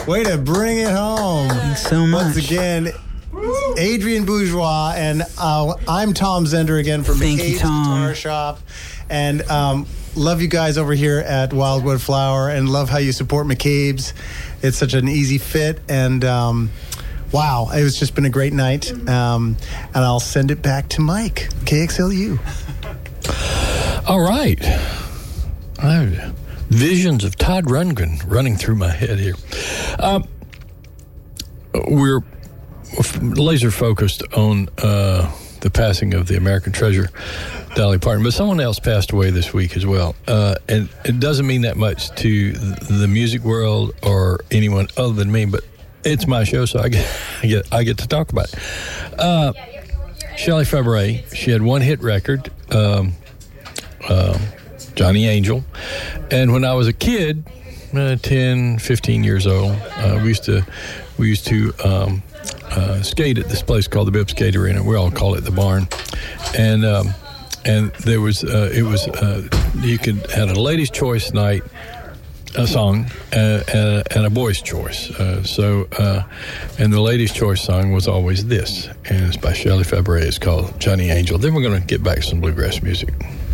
Way to bring it home. Thanks so much. Once again, Adrian Bourgeois, and I'm Tom Zender again from Thank McCabe's you, Tom. Guitar Shop. And love you guys over here at Wildwood Flower, and love how you support McCabe's. It's such an easy fit, and wow, it's just been a great night. And I'll send it back to Mike, KXLU. All right. I have visions of Todd Rundgren running through my head here. We're laser focused on the passing of the American treasure, Dolly Parton, but someone else passed away this week as well. And it doesn't mean that much to the music world or anyone other than me, but it's my show, so I get to talk about it. Shelley Fabares, she had one hit record, Johnny Angel. And when I was a kid, 10, 15 years old, we used to skate at this place called the Bibb Skate Arena. We all call it the Barn. And there was you had a ladies' choice night, a song, and a boy's choice. And the ladies' choice song was always this, and it's by Shelley Fabares. It's called Johnny Angel. Then we're going to get back to some bluegrass music.